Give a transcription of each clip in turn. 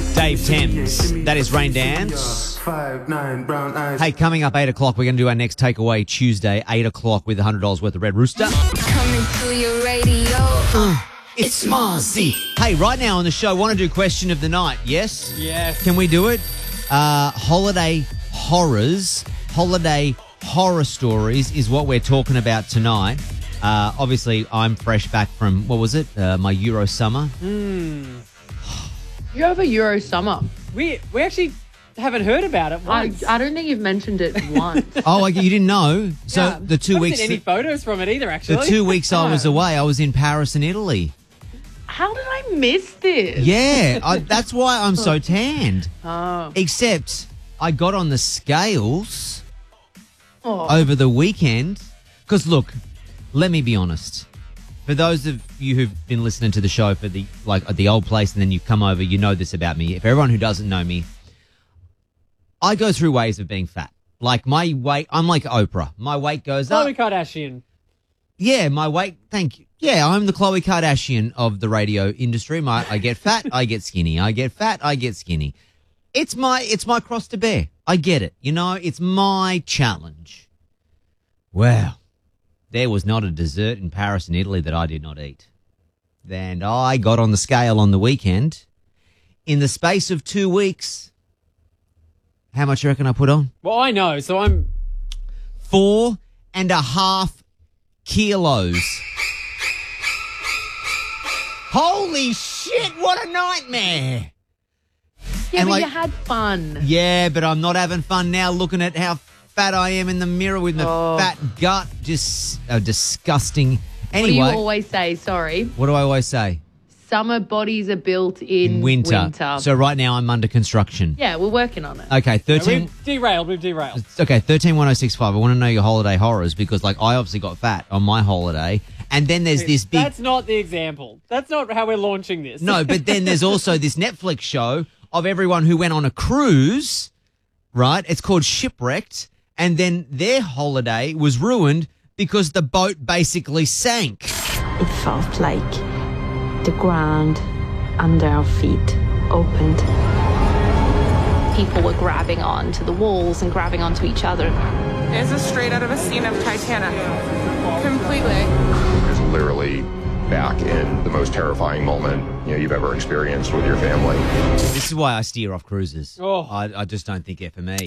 Dave Thames. That is Rain Dance. 5'9" brown eyes. Hey, coming up 8 o'clock, we're going to do our next takeaway Tuesday, 8 o'clock with $100 worth of Red Rooster. Coming to your radio. It's Marcy. Hey, right now on the show, want to do question of the night, yes? Yes. Can we do it? Holiday horrors, holiday horror stories is what we're talking about tonight. Obviously, I'm fresh back from, what was it, my Euro summer. You have a Euro summer. We actually haven't heard about it once. I don't think you've mentioned it once. Oh, you didn't know? So Yeah. the 2 I haven't weeks... seen any photos from it either, actually. The 2 weeks I was away, I was in Paris and Italy. How did I miss this? Yeah, that's why I'm so tanned. Oh. Except I got on the scales Oh. over the weekend. Because, look, let me be honest. For those of you who've been listening to the show for at the old place and then you've come over, you know this about me. For everyone who doesn't know me, I go through waves of being fat. Like my weight, I'm like Oprah. My weight goes up. Khloe Kardashian. Yeah, my weight, thank you. Yeah, I'm the Khloe Kardashian of the radio industry. I get fat, I get skinny. I get fat, I get skinny. It's my cross to bear. I get it. You know, it's my challenge. Well, there was not a dessert in Paris and Italy that I did not eat. And I got on the scale on the weekend. In the space of 2 weeks, how much you reckon I put on? Well, I know, so I'm... 4.5 kilos. Holy shit, what a nightmare. Yeah, And but like- you had fun. Yeah, but I'm not having fun now looking at how fat I am in the mirror with my fat gut. Just disgusting. Anyway, What do you always say? Sorry. what do I always say? Summer bodies are built in Winter. So right now I'm under construction. yeah, we're working on it. Okay, 13... We've derailed. Okay, 131065. I want to know your holiday horrors because, I obviously got fat on my holiday. And then there's this big... That's not the example. That's not how we're launching this. No, but then there's also this Netflix show of everyone who went on a cruise, right? It's called Shipwrecked. And then their holiday was ruined because the boat basically sank. It felt like the ground under our feet opened. People were grabbing onto the walls and grabbing onto each other. It's a straight out of a scene of Titanic. Completely. It's literally back in the most terrifying moment you've ever experienced with your family. This is why I steer off cruises. Oh. I just don't think they're for me.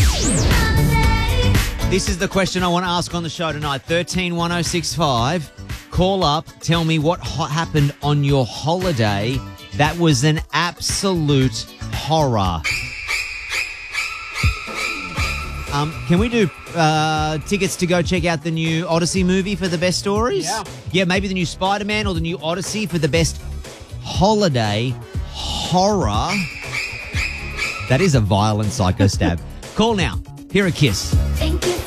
This is the question I want to ask on the show tonight. 131065. Call up. Tell me what happened on your holiday that was an absolute horror. Can we do tickets to go check out the new Odyssey movie for the best stories? Yeah. Yeah, maybe the new Spider-Man or the new Odyssey for the best holiday horror. That is a violent psycho stab. Call now. Hear a kiss. Thank you